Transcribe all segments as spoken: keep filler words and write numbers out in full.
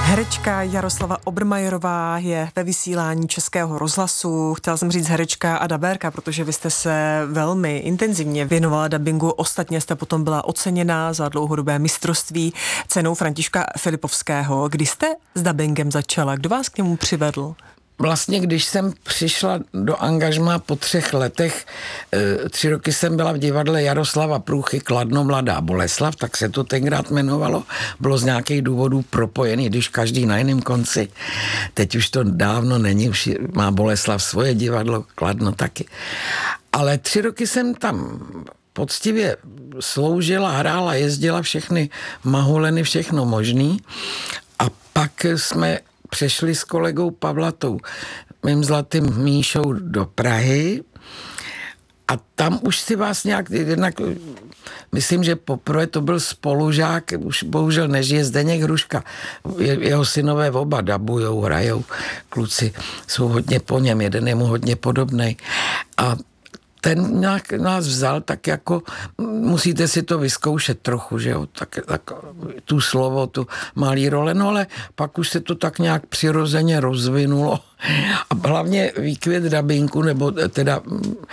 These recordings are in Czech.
Herečka Jaroslava Obermajerová je ve vysílání Českého rozhlasu. Chtěla jsem říct herečka a dabérka, protože vy jste se velmi intenzivně věnovala dabingu. Ostatně jste potom byla oceněna za dlouhodobé mistrovství cenou Františka Filipovského. Kdy jste s dabingem začala? Kdo vás k němu přivedl? Vlastně, když jsem přišla do angažmá po třech letech, tři roky jsem byla v divadle Jaroslava Průchy Kladno Mladá Boleslav, tak se to tenkrát jmenovalo. Bylo z nějakých důvodů propojený, když každý na jiném konci. Teď už to dávno není, už má Boleslav svoje divadlo, Kladno taky. Ale tři roky jsem tam poctivě sloužila, hrála, jezdila všechny mahuleny, všechno možný. A pak jsme přešli s kolegou Pavlatou, mým zlatým Míšou, do Prahy a tam už si vás nějak, jednak, myslím, že poprvé to byl spolužák, už bohužel nežije, Zdeněk Hruška. Je, jeho synové oba dabujou, hrajou, kluci jsou hodně po něm, jeden je mu hodně podobnej. A ten nějak nás vzal, tak jako musíte si to vyzkoušet trochu, že jo, tak, tak tu slovo, tu malý role, no ale pak už se to tak nějak přirozeně rozvinulo a hlavně výkvět dabinku, nebo teda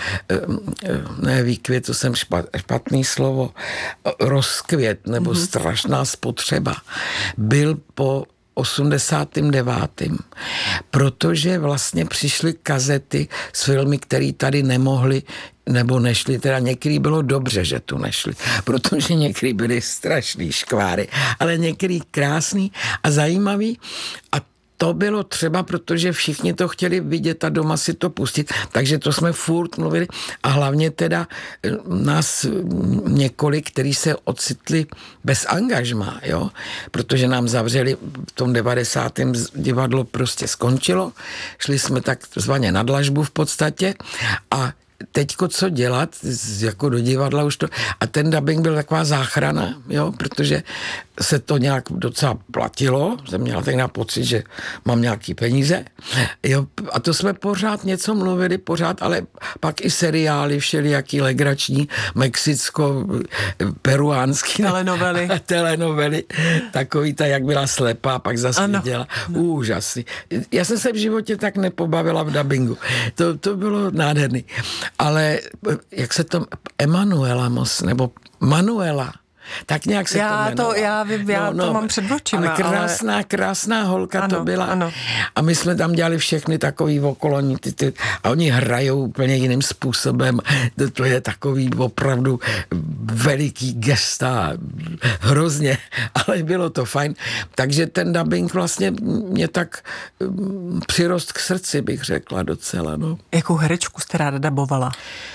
ne výkvět, to jsem špat, špatný slovo, rozkvět, nebo mm-hmm. strašná spotřeba, byl po osmdesátém devátém Protože vlastně přišly kazety s filmy, které tady nemohly nebo nešli, teda některý bylo dobře, že tu nešli, protože některý byly strašný škváry, ale některý krásný a zajímavý a to bylo třeba, protože všichni to chtěli vidět a doma si to pustit, takže to jsme furt mluvili a hlavně teda nás několik, kteří se ocitli bez angažmá, jo, protože nám zavřeli v tom devadesátém divadlo prostě skončilo, šli jsme takzvaně na dlažbu v podstatě a teďko co dělat, jako do divadla už to, a ten dabing byl taková záchrana, jo, protože se to nějak docela platilo, jsem měla tak pocit, že mám nějaký peníze, jo, a to jsme pořád něco mluvili, pořád, ale pak i seriály všelijaký legrační, mexicko, peruánský telenovely, telenovely, takový ta, jak byla slepá, pak zase viděla, úžasný. Já jsem se v životě tak nepobavila v dabingu, to, to bylo nádherný. Ale jak se to, Emanuela Mos, nebo Manuela, tak nějak se já to jmenovalo. To, já vím, já no, no, to mám před očima. Ale krásná, ale... krásná holka ano, to byla. Ano. A my jsme tam dělali všechny takový okolo, ty, ty, a oni hrajou úplně jiným způsobem. To, to je takový opravdu veliký gesta, hrozně, ale bylo to fajn. Takže ten dabing vlastně mě tak um, přirost k srdci, bych řekla docela. No. Jakou herečku jste ráda dabovala?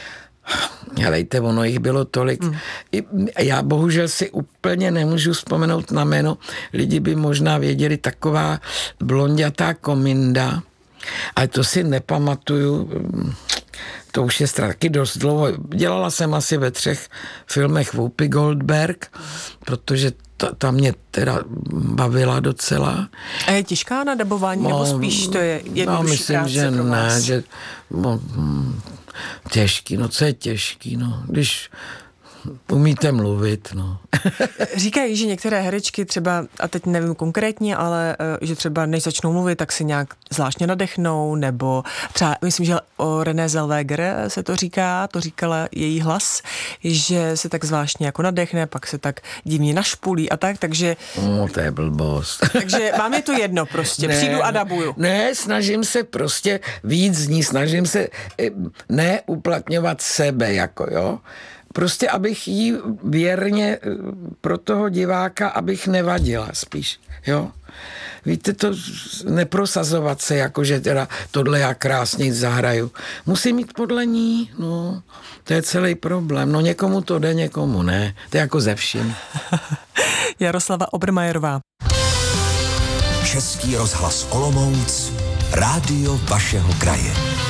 Helejte, ono jich bylo tolik. Mm. Já bohužel si úplně nemůžu vzpomenout na jméno. Lidi by možná věděli, taková blondětá Kominda, ale to si nepamatuju. To už je taky dost dlouho. Dělala jsem asi ve třech filmech Whoopi Goldberg, protože ta, ta mě teda bavila docela. A je těžká na dabování, no, nebo spíš to je jednodušší no, myslím, práce že pro vás? Ne, že no, těžký, no co je těžký, no, když umíte mluvit, no. Říkají, že některé herečky třeba, a teď nevím konkrétně, ale že třeba než začnou mluvit, tak si nějak zvláštně nadechnou, nebo třeba, myslím, že o René Zellweger se to říká, to říkala její hlas, že se tak zvláštně jako nadechne, pak se tak divně našpulí a tak, takže... No, to je blbost. Takže vám je to jedno prostě, ne, přijdu a dabuju. Ne, snažím se prostě víc z ní, snažím se neuplatňovat sebe, jako jo, prostě abych jí věrně pro toho diváka, abych nevadila spíš, jo. Víte, to neprosazovat se, jako že teda tohle já krásně zahraju. Musím mít podle ní, no, to je celý problém. No někomu to jde, někomu ne. To je jako ze vším. Jaroslava Obermajerová. Český rozhlas Olomouc, rádio vašeho kraje.